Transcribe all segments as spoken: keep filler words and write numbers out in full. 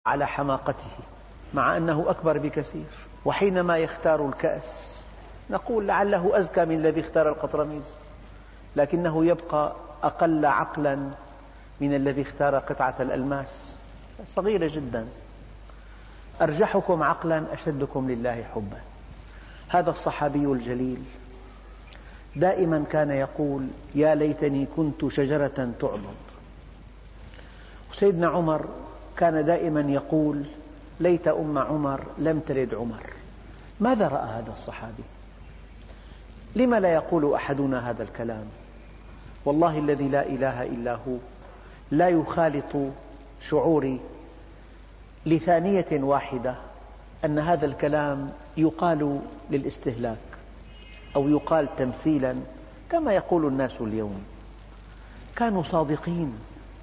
على حماقته مع أنه أكبر بكثير. وحينما يختار الكأس نقول لعله أزكى من الذي اختار القطرميز، لكنه يبقى أقل عقلا من الذي اختار قطعة الألماس صغيرة جدا. أرجحكم عقلا أشدكم لله حبا. هذا الصحابي الجليل دائما كان يقول يا ليتني كنت شجرة تعضد. سيدنا عمر كان دائما يقول ليت أم عمر لم تلد عمر. ماذا رأى هذا الصحابي؟ لما لا يقول أحدنا هذا الكلام؟ والله الذي لا إله إلا هو لا يخالط شعوري لثانية واحدة أن هذا الكلام يقال للاستهلاك أو يقال تمثيلا كما يقول الناس اليوم. كانوا صادقين،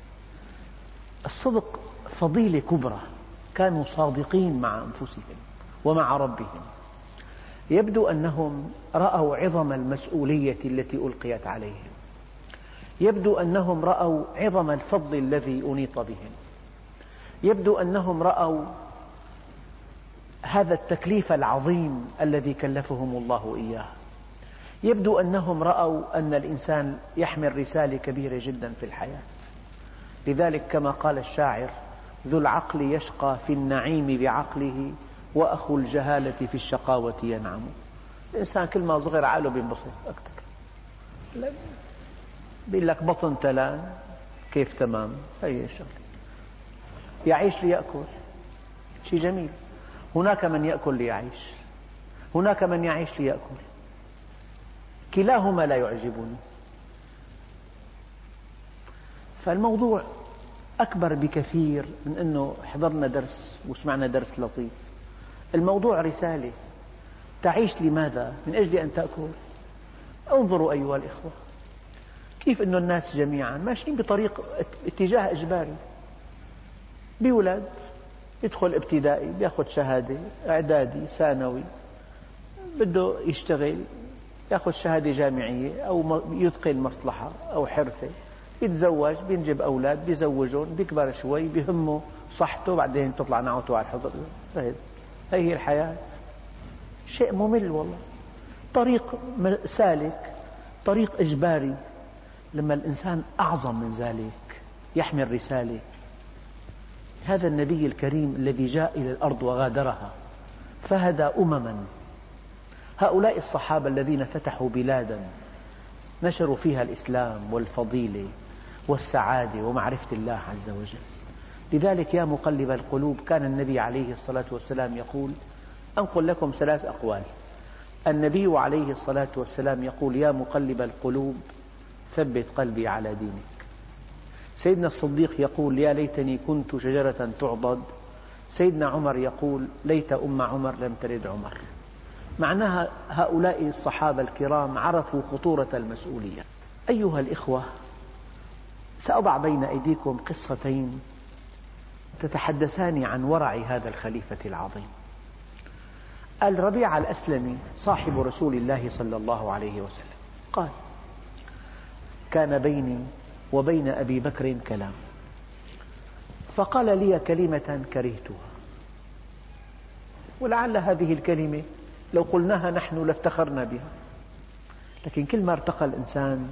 الصدق فضيلة كبرى، كانوا صادقين مع أنفسهم ومع ربهم. يبدو أنهم رأوا عظم المسؤولية التي ألقيت عليهم، يبدو أنهم رأوا عظم الفضل الذي أنيط بهم، يبدو أنهم رأوا هذا التكليف العظيم الذي كلفهم الله إياه، يبدو أنهم رأوا أن الإنسان يحمل رسالة كبيرة جدا في الحياة. لذلك كما قال الشاعر ذو العقل يشقى في النعيم بعقله وأخو الجهالة في الشقاوة ينعم. الإنسان كل ما صغر عقله بينبسط أكثر. بيقول لك بطن تلان كيف تمام، هي الشغلة. يعيش ليأكل، شيء جميل. هناك من يأكل ليعيش، هناك من يعيش ليأكل، كلاهما لا يعجبني. فالموضوع أكبر بكثير من أنه حضرنا درس وسمعنا درس لطيف. الموضوع رسالة. تعيش لماذا؟ من أجل أن تأكل. انظروا أيها الإخوة كيف أن الناس جميعا ماشيين بطريق اتجاه إجباري. بولد يدخل ابتدائي بيأخذ شهادة، إعدادي، ثانوي، بده يشتغل يأخذ شهادة جامعية أو يتقن مصلحة أو حرفة، يتزوج، بينجب أولاد، بيزوجون، بيكبر شوي، بيهمه صحته، بعدين تطلع نعوته على الحضر. هذه هي الحياة. شيء ممل والله، طريق سالك، طريق إجباري. لما الإنسان أعظم من ذلك يحمل رسالة. هذا النبي الكريم الذي جاء إلى الأرض وغادرها فهدى أمما. هؤلاء الصحابة الذين فتحوا بلادا نشروا فيها الإسلام والفضيلة والسعادة ومعرفة الله عز وجل. لذلك يا مقلب القلوب كان النبي عليه الصلاة والسلام يقول، أنقل لكم ثلاث أقوال. النبي عليه الصلاة والسلام يقول يا مقلب القلوب ثبت قلبي على دينك. سيدنا الصديق يقول يا ليتني كنت شجرة تعضد. سيدنا عمر يقول ليت أم عمر لم تلد عمر. معناها هؤلاء الصحابة الكرام عرفوا خطورة المسؤولية. أيها الإخوة سأضع بين أيديكم قصتين تتحدثان عن ورع هذا الخليفة العظيم. الربيع الأسلمي صاحب رسول الله صلى الله عليه وسلم قال كان بيني وبين أبي بكر كلام فقال لي كلمة كرهتها، ولعل هذه الكلمة لو قلناها نحن لافتخرنا بها، لكن كل ما ارتقى الإنسان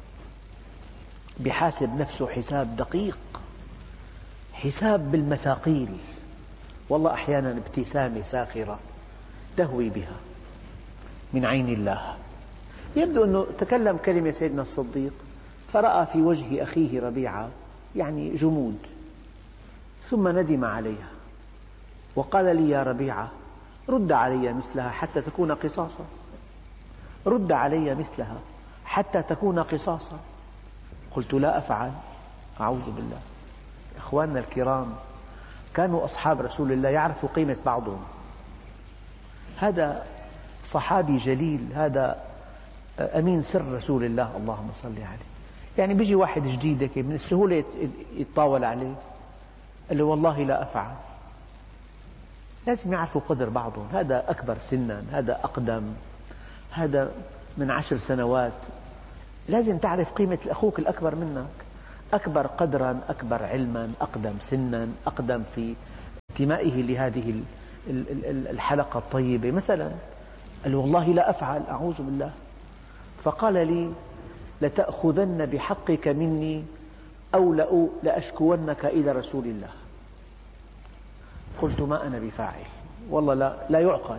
بحاسب نفسه حساب دقيق، حساب بالمثاقيل. والله أحيانا ابتسامة ساخرة تهوي بها من عين الله. يبدو أنه تكلم كلمة سيدنا الصديق فرأى في وجه أخيه ربيعة يعني جمود، ثم ندم عليها وقال لي يا ربيعة رد علي مثلها حتى تكون قصاصا، رد علي مثلها حتى تكون قصاصا. قلت لا أفعل، أعوذ بالله. إخواننا الكرام كانوا أصحاب رسول الله يعرفوا قيمة بعضهم. هذا صحابي جليل، هذا أمين سر رسول الله اللهم صل عليه. يعني بيجي واحد جديد من السهولة يتطاول عليه، قال له والله لا أفعل. لازم يعرفوا قدر بعضهم. هذا أكبر سنا، هذا أقدم، هذا من عشر سنوات. لازم تعرف قيمة أخوك الأكبر منك، أكبر قدرا، أكبر علما، أقدم سنا، أقدم في انتمائه لهذه الحلقة الطيبة. مثلا قال والله لا أفعل، أعوذ بالله. فقال لي لتأخذن بحقك مني أو لأشكونك إلى رسول الله. قلت ما أنا بفاعل، والله لا, لا يعقل.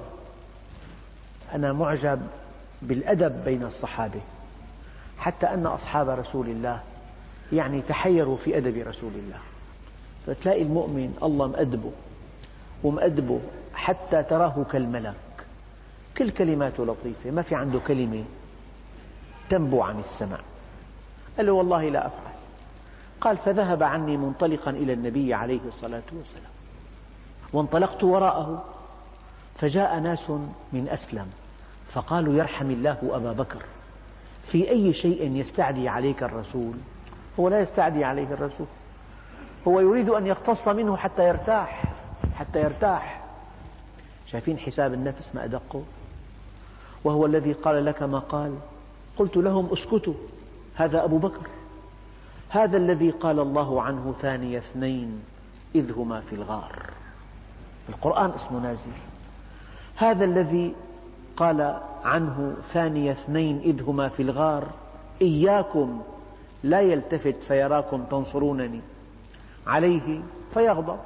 أنا معجب بالأدب بين الصحابة، حتى أن أصحاب رسول الله يعني تحيروا في أدب رسول الله. فتلاقي المؤمن الله مأدبه ومأدبه حتى تراه كالملك، كل كلماته لطيفة، ما في عنده كلمة تنبو عن السماء. قال له والله لا أفعل. قال فذهب عني منطلقا إلى النبي عليه الصلاة والسلام، وانطلقت وراءه، فجاء ناس من أسلم فقالوا يرحم الله أبا بكر، في أي شيء يستعدي عليك الرسول؟ هو لا يستعدي عليه الرسول، هو يريد أن يقتص منه حتى يرتاح، حتى يرتاح. شايفين حساب النفس ما أدقه؟ وهو الذي قال لك ما قال. قلت لهم اسكتوا، هذا أبو بكر، هذا الذي قال الله عنه ثاني اثنين إذ هما في الغار، القرآن اسمه نازل. هذا الذي قال عنه ثاني اثنين إذ هما في الغار إياكم لا يلتفت فيراكم تنصرونني عليه فيغضب.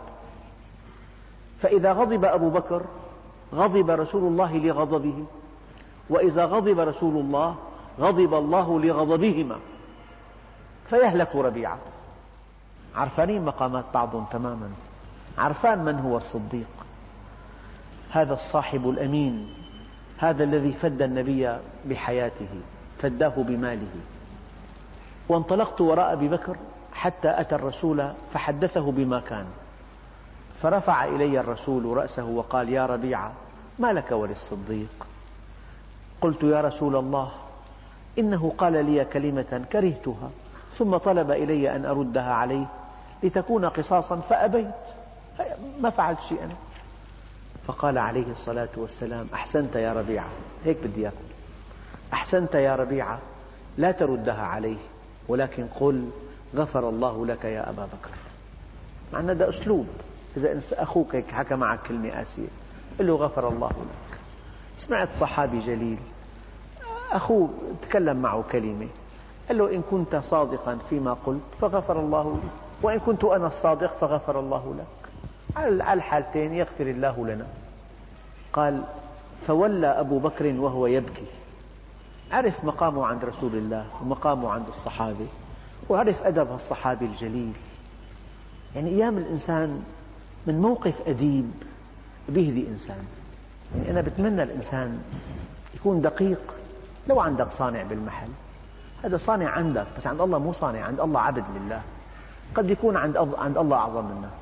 فإذا غضب أبو بكر غضب رسول الله لغضبه، وإذا غضب رسول الله غضب الله لغضبهما، فيهلك ربيعة. عرفانين مقامات بعضهم تماما، عرفان من هو الصديق، هذا الصاحب الأمين، هذا الذي فدى النبي بحياته، فداه بماله. وانطلقت وراء أبي بكر حتى أتى الرسول فحدثه بما كان، فرفع إلي الرسول رأسه وقال يا ربيعة ما لك وللصديق؟ قلت يا رسول الله إنه قال لي كلمة كرهتها ثم طلب إلي أن أردها عليه لتكون قصاصا فأبيت، ما فعلت شيئا. فقال عليه الصلاة والسلام أحسنت يا ربيعة، هيك بدي أقول، أحسنت يا ربيعة، لا تردها عليه، ولكن قل غفر الله لك يا أبا بكر. مع أن هذا أسلوب، إذا أخوك هيك حكى معك كلمة قاسية قل له غفر الله لك. سمعت صحابي جليل أخوه تكلم معه كلمة، قال له إن كنت صادقا فيما قلت فغفر الله لي، وإن كنت أنا الصادق فغفر الله لك، على الحالتين يغفر الله لنا. قال فولى أبو بكر وهو يبكي، عرف مقامه عند رسول الله ومقامه عند الصحابة، وعرف أدب الصحابي الجليل. يعني أيام الإنسان من موقف أديب بيهدي إنسان. يعني أنا بتمنى الإنسان يكون دقيق. لو عندك صانع بالمحل، هذا صانع عندك، بس عند الله مو صانع، عند الله عبد لله. قد يكون عند عند الله أعظم منك،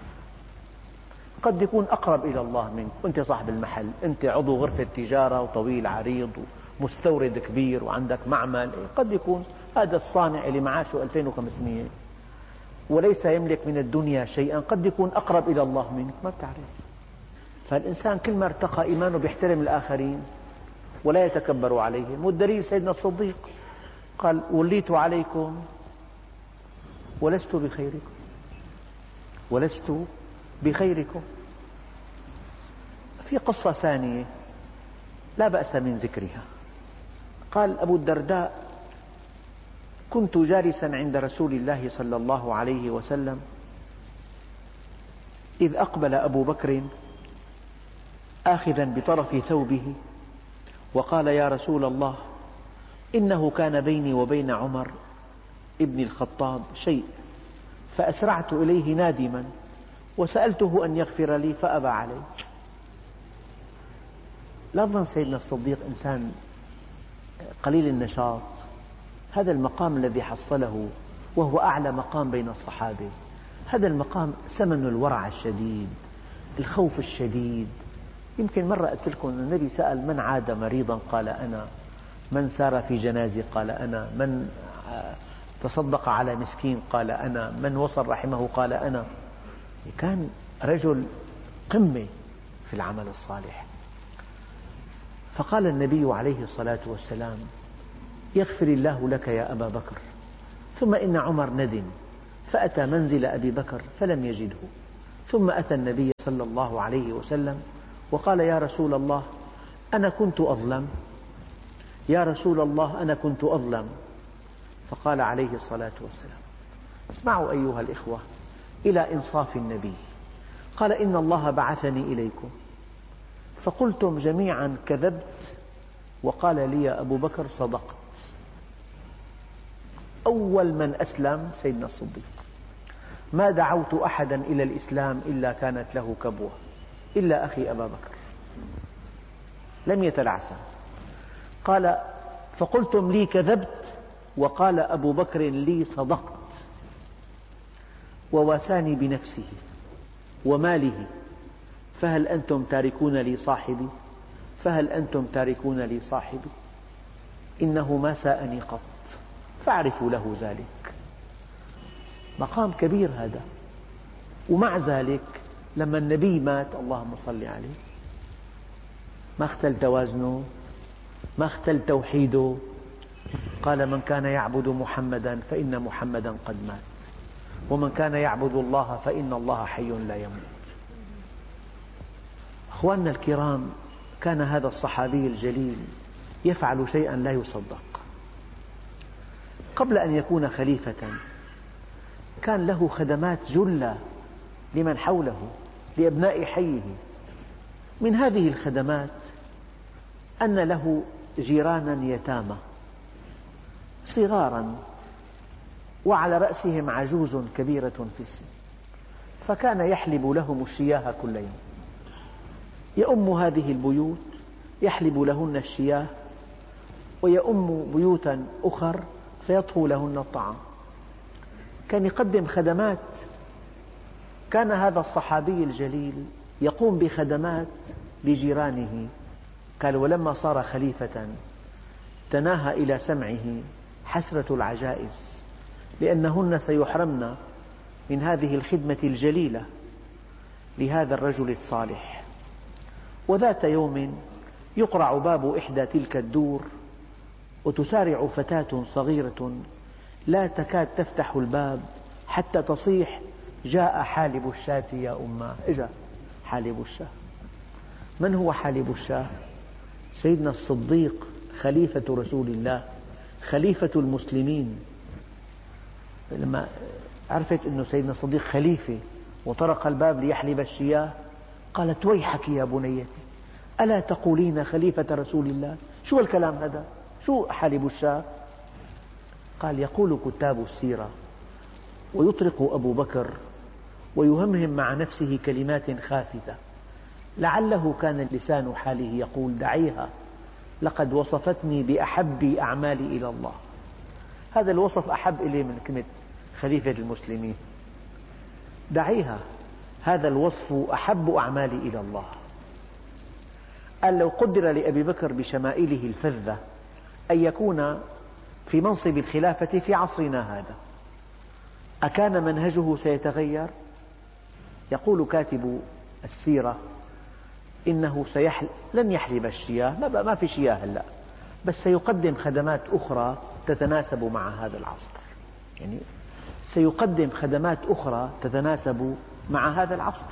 قد يكون أقرب إلى الله منك، وأنت صاحب المحل، أنت عضو غرفة تجارة وطويل عريض ومستورد كبير وعندك معمل. قد يكون هذا الصانع اللي معاشه ألفين وخمسمئة وليس يملك من الدنيا شيئا قد يكون أقرب إلى الله منك، ما بتعرف. فالإنسان كل ما ارتقى إيمانه بيحترم الآخرين ولا يتكبر عليهم. والدليل سيدنا الصديق قال وليت عليكم ولست بخيركم، ولست بخيركم. في قصة ثانية لا بأس من ذكرها. قال أبو الدرداء كنت جالسا عند رسول الله صلى الله عليه وسلم إذ أقبل أبو بكر آخذا بطرف ثوبه وقال يا رسول الله إنه كان بيني وبين عمر ابن الخطاب شيء فأسرعت إليه نادما وسألته أن يغفر لي فأبى علي. لا أظن سيدنا الصديق إنسان قليل النشاط، هذا المقام الذي حصله وهو أعلى مقام بين الصحابة، هذا المقام ثمن الورع الشديد، الخوف الشديد. يمكن مرة قلت لكم النبي سأل من عاد مريضا قال أنا، من سار في جنازة قال أنا، من تصدق على مسكين قال أنا، من وصل رحمه قال أنا. كان رجل قمة في العمل الصالح. فقال النبي عليه الصلاة والسلام يغفر الله لك يا أبا بكر. ثم إن عمر ندم فأتى منزل أبي بكر فلم يجده، ثم أتى النبي صلى الله عليه وسلم وقال: يا رسول الله، أنا كنت أظلم، يا رسول الله أنا كنت أظلم. فقال عليه الصلاة والسلام: اسمعوا أيها الإخوة إلى إنصاف النبي. قال: إن الله بعثني إليكم فقلتم جميعا كذبت، وقال لي أبو بكر صدقت. أول من أسلم سيدنا الصديق. ما دعوت أحدا إلى الإسلام إلا كانت له كبوة، إلا أخي أبا بكر، لم يتلعثم. قال: فقلتم لي كذبت، وقال أبو بكر لي صدقت، وواساني بنفسه وماله، فهل أنتم تاركون لي صاحبي؟ فهل أنتم تاركون لي صاحبي؟ إنه ما ساءني قط، فاعرفوا له ذلك. مقام كبير هذا. ومع ذلك لما النبي مات، اللهم صل عليه، ما اختل توازنه، ما اختل توحيده. قال: من كان يعبد محمدا فإن محمدا قد مات، ومن كان يعبد الله فإن الله حي لا يموت. أخواننا الكرام، كان هذا الصحابي الجليل يفعل شيئا لا يصدق. قبل أن يكون خليفة كان له خدمات جلة لمن حوله، لأبناء حيه. من هذه الخدمات أن له جيرانا يتامى صغارا، وعلى رأسهم عجوز كبيرة في السن، فكان يحلب لهم الشياه كل يوم. يؤم هذه البيوت يحلب لهن الشياه، ويؤم بيوتا أخر فيطهو لهن الطعام. كان يقدم خدمات. كان هذا الصحابي الجليل يقوم بخدمات لجيرانه. قال: ولما صار خليفة تناهى إلى سمعه حسرة العجائز، لأنهن سيحرمن من هذه الخدمة الجليلة لهذا الرجل الصالح. وذات يوم يقرع باب إحدى تلك الدور، وتسارع فتاة صغيرة لا تكاد تفتح الباب حتى تصيح: جاء حالب الشاة يا أماه. إجا حالب الشاة. من هو حالب الشاة؟ سيدنا الصديق، خليفة رسول الله، خليفة المسلمين. لما عرفت أن سيدنا الصديق خليفة وطرق الباب ليحلب الشياه، قالت: ويحك يا بنيتي، ألا تقولين خليفة رسول الله؟ شو الكلام هذا؟ شو حالب الشاة؟ قال: يقول كتاب السيرة، ويطرق أبو بكر ويهمهم مع نفسه كلمات خافتة، لعله كان لسان حاله يقول: دعيها، لقد وصفتني بأحب أعمالي إلى الله. هذا الوصف أحب إليه من كلمة خليفة المسلمين. دعيها، هذا الوصف أحب أعمالي إلى الله. قال: لو قدر لأبي بكر بشمائله الفذة أن يكون في منصب الخلافة في عصرنا هذا، أكان منهجه سيتغير؟ يقول كاتب السيرة إنه سيحل... لن يحلب الشياه، ما في شياه هلأ، بس سيقدم خدمات أخرى تتناسب مع هذا العصر. يعني سيقدم خدمات أخرى تتناسب مع هذا العصر.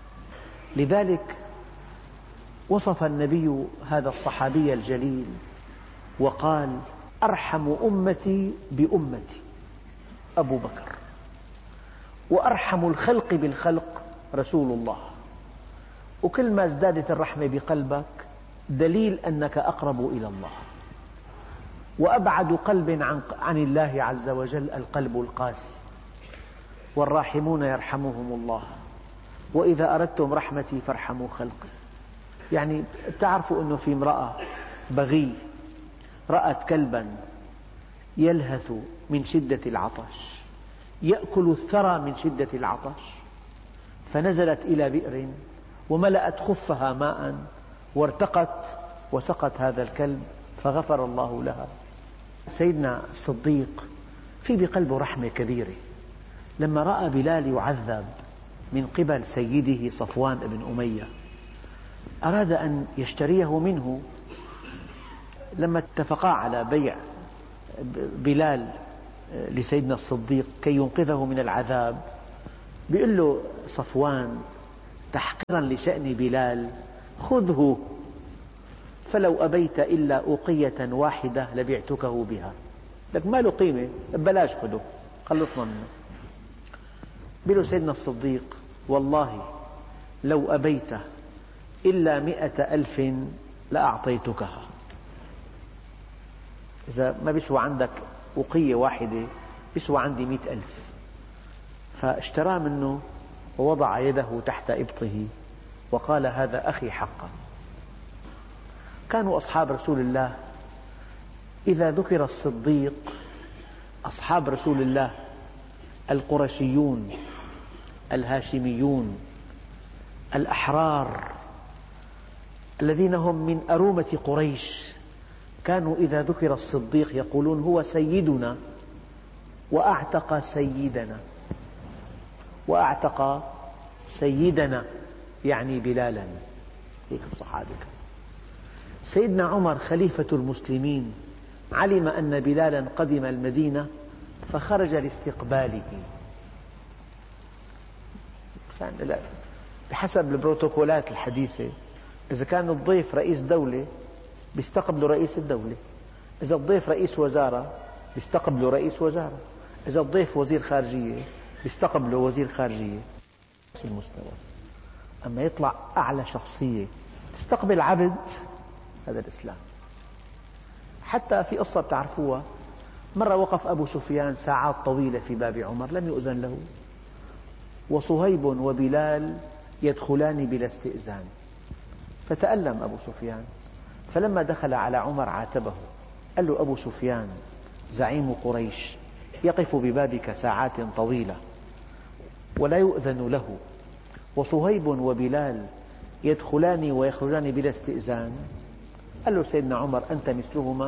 لذلك وصف النبي هذا الصحابي الجليل وقال: أرحم أمتي بأمتي أبو بكر، وأرحم الخلق بالخلق رسول الله. وكل ما ازدادت الرحمة بقلبك دليل أنك أقرب إلى الله. وأبعد قلب عن, عن الله عز وجل القلب القاسي. والراحمون يرحمهم الله، وإذا أردتم رحمتي فارحموا خلقي. يعني تعرفوا أنه في امرأة بغي رأت كلبا يلهث من شدة العطش، يأكل الثرى من شدة العطش، فنزلت إلى بئر وملأت خفها ماء وارتقت وسقت هذا الكلب فغفر الله لها. سيدنا الصديق في بقلبه رحمة كبيرة. لما رأى بلال يعذب من قبل سيده صفوان بن أمية أراد أن يشتريه منه. لما اتفقا على بيع بلال لسيدنا الصديق كي ينقذه من العذاب، بيقول له صفوان تحقيرا لشأن بلال: خذه، فلو أبيت إلا أوقية واحدة لبعتكه بها. لك ما له قيمة، ببلاش خذه، خلصنا منه. بيقول له سيدنا الصديق: والله لو أبيت إلا مئة ألف لأعطيتكها. إذا ما بيسوى عندك أوقية واحدة بيسوى عندي مئة ألف. فاشترى منه ووضع يده تحت إبطه وقال: هذا أخي حقا. كانوا أصحاب رسول الله إذا ذكر الصديق، أصحاب رسول الله القرشيون الهاشميون الأحرار الذين هم من أرومة قريش، كانوا إذا ذكر الصديق يقولون: هو سيدنا وأعتق سيدنا، وأعتق سيدنا يعني بلالا. هيك الصحابة. سيدنا عمر خليفة المسلمين علم أن بلالا قدم المدينة فخرج لاستقباله. بحسب البروتوكولات الحديثة، إذا كان الضيف رئيس دولة بيستقبله رئيس الدولة، إذا الضيف رئيس وزارة بيستقبله رئيس وزارة، إذا الضيف وزير خارجية بيستقبله وزير خارجية. نفس المستوى. أما يطلع أعلى شخصية تستقبل عبد، هذا الإسلام. حتى في قصة تعرفوها، مرة وقف أبو سفيان ساعات طويلة في باب عمر لم يؤذن له، وصهيب وبلال يدخلان بلا استئذان، فتألم أبو سفيان. فلما دخل على عمر عاتبه، قال له: أبو سفيان زعيم قريش يقف ببابك ساعات طويلة ولا يؤذن له، وصهيب وبلال يدخلان ويخرجان بلا استئذان. قال له سيدنا عمر: أنت مثلهما؟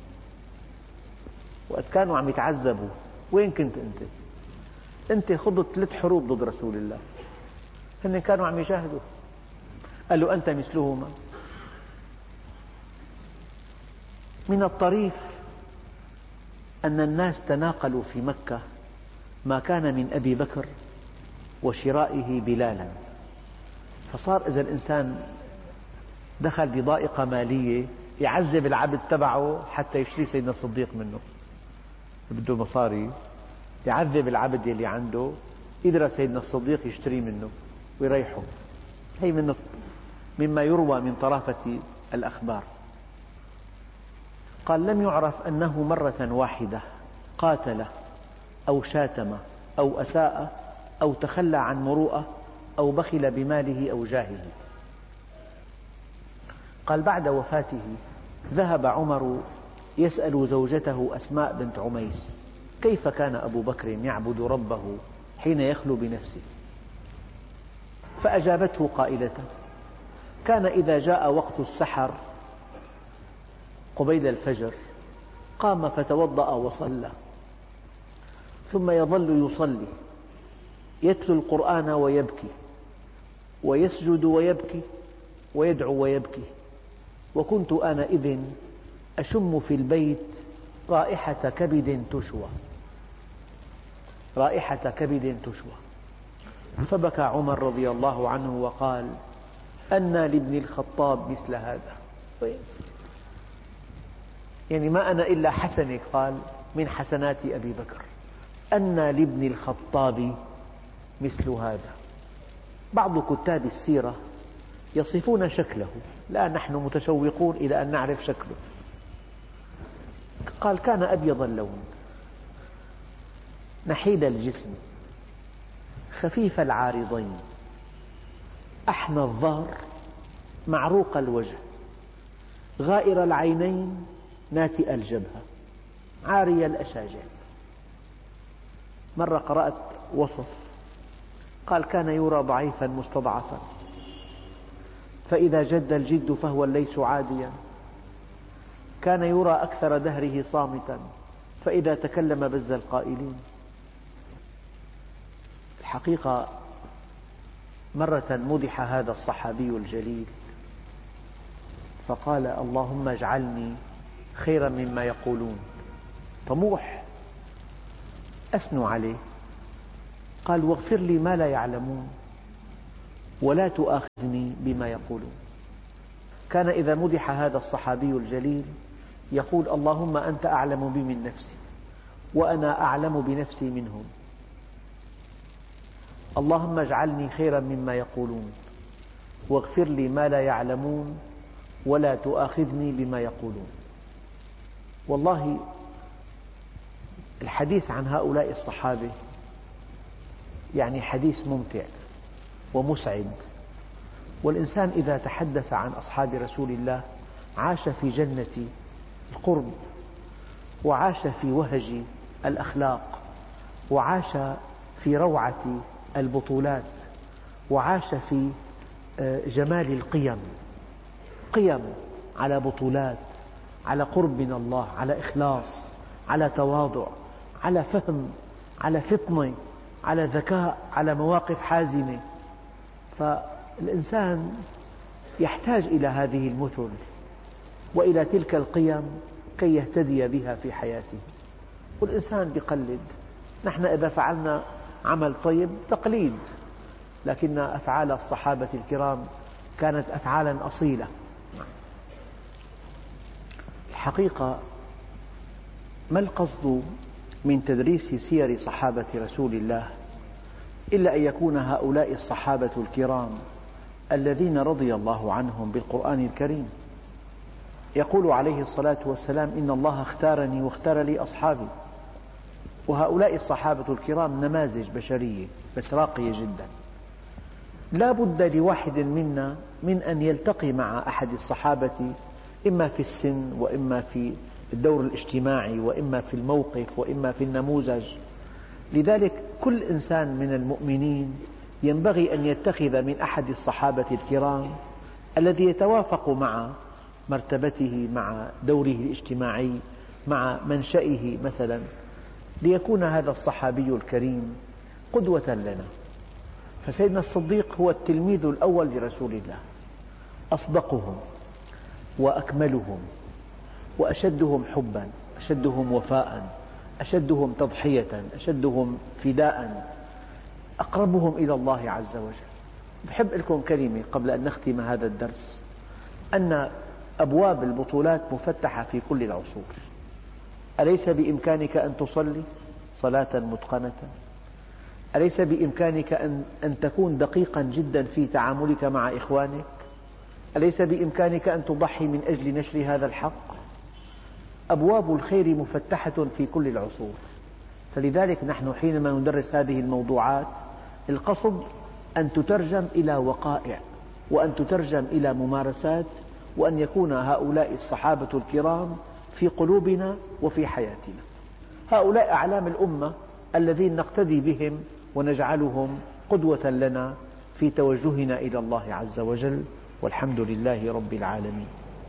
وقت كانوا عم يتعذبوا وين كنت أنت؟ أنت خضت ثلاث حروب ضد رسول الله، هن كانوا عم يجاهدوا. قال له: أنت مثلهما؟ من الطريف أن الناس تناقلوا في مكة ما كان من أبي بكر وشرائه بلالا، فصار إذا الإنسان دخل بضائقة مالية يعذب العبد تبعه حتى يشتري سيدنا الصديق منه، بده مصاري يعذب العبد يلي عنده يدرى سيدنا الصديق يشتري منه ويريحه. هي من مما يروى من طرافة الأخبار. قال: لم يعرف أنه مرة واحدة قاتل أو شاتم أو أساء أو تخلى عن مروءة أو بخل بماله أو جاهه. قال: بعد وفاته ذهب عمر يسأل زوجته أسماء بنت عميس: كيف كان أبو بكر يعبد ربه حين يخلو بنفسه؟ فأجابته قائلة: كان إذا جاء وقت السحر قبيل الفجر قام فتوضأ وصلى، ثم يظل يصلي يتلو القرآن ويبكي ويسجد ويبكي ويدعو ويبكي، وكنت آنئذ أشم في البيت رائحة كبد تشوى، رائحة كبد تشوى. فبكى عمر رضي الله عنه وقال: أنى لابن الخطاب مثل هذا؟ يعني ما أنا إلا حسنة، قال، من حسنات أبي بكر، أنى لابن الخطاب مثل هذا. بعض كتاب السيرة يصفون شكله، لا نحن متشوقون إلى أن نعرف شكله. قال: كان أبيض اللون، نحيل الجسم، خفيف العارضين، أحنى الظهر، معروق الوجه، غائر العينين، ناتئ الجبهة، عاري الأشاجر. مرة قرأت وصف، قال: كان يرى ضعيفا مستضعفا، فإذا جد الجد فهو الليث عاديا، كان يرى أكثر دهره صامتا، فإذا تكلم بز القائلين. الحقيقة مرة مدح هذا الصحابي الجليل فقال: اللهم اجعلني خيرا مما يقولون. طموح، أثنوا عليه. قال واغفر لي ما لا يعلمون ولا تؤاخذني بما يقولون. كان إذا مدح هذا الصحابي الجليل يقول اللهم أنت أعلم بي من نفسي وأنا أعلم بنفسي منهم، اللهم اجعلني خيرا مما يقولون واغفر لي ما لا يعلمون ولا تؤاخذني بما يقولون. والله الحديث عن هؤلاء الصحابة يعني حديث ممتع ومسعد، والإنسان إذا تحدث عن أصحاب رسول الله عاش في جنة القرب، وعاش في وهج الأخلاق، وعاش في روعة البطولات، وعاش في جمال القيم، قيم على بطولات، على قرب من الله، على إخلاص، على تواضع، على فهم، على فطنة، على ذكاء، على مواقف حازمة. فالإنسان يحتاج إلى هذه المثل وإلى تلك القيم كي يهتدي بها في حياته. والإنسان يقلد، نحن إذا فعلنا عمل طيب تقليد، لكن أفعال الصحابة الكرام كانت أفعالا أصيلة. الحقيقة ما القصد من تدريس سير صحابة رسول الله إلا أن يكون هؤلاء الصحابة الكرام الذين رضي الله عنهم بالقرآن الكريم. يقول عليه الصلاة والسلام إن الله اختارني واختار لي أصحابي، وهؤلاء الصحابة الكرام نماذج بشرية بس راقية جدا. لا بد لواحد منا من أن يلتقي مع أحد الصحابة، إما في السن وإما في الدور الاجتماعي وإما في الموقف وإما في النموذج. لذلك كل إنسان من المؤمنين ينبغي أن يتخذ من أحد الصحابة الكرام الذي يتوافق مع مرتبته، مع دوره الاجتماعي، مع منشئه مثلا، ليكون هذا الصحابي الكريم قدوة لنا. فسيدنا الصديق هو التلميذ الأول لرسول الله، أصدقهم وأكملهم وأشدهم حبا، أشدهم وفاء، أشدهم تضحية، أشدهم فداء، أقربهم إلى الله عز وجل. بحب لكم كلمة قبل أن نختم هذا الدرس، أن أبواب البطولات مفتحة في كل العصور. أليس بإمكانك أن تصلي صلاة متقنة؟ أليس بإمكانك أن, أن تكون دقيقا جدا في تعاملك مع إخوانك؟ أليس بإمكانك أن تضحي من أجل نشر هذا الحق؟ أبواب الخير مفتحة في كل العصور. فلذلك نحن حينما ندرس هذه الموضوعات القصد أن تترجم إلى وقائع، وأن تترجم إلى ممارسات، وأن يكون هؤلاء الصحابة الكرام في قلوبنا وفي حياتنا. هؤلاء أعلام الأمة الذين نقتدي بهم ونجعلهم قدوة لنا في توجهنا إلى الله عز وجل، والحمد لله رب العالمين.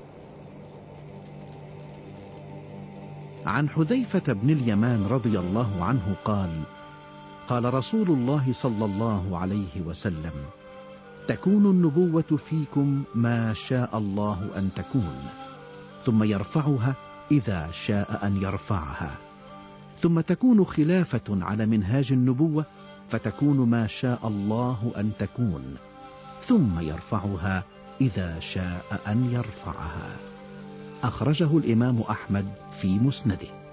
عن حذيفة بن اليمان رضي الله عنه قال: قال رسول الله صلى الله عليه وسلم: تكون النبوة فيكم ما شاء الله أن تكون، ثم يرفعها إذا شاء أن يرفعها، ثم تكون خلافة على منهاج النبوة فتكون ما شاء الله أن تكون، ثم يرفعها إذا شاء أن يرفعها. أخرجه الإمام أحمد في مسنده.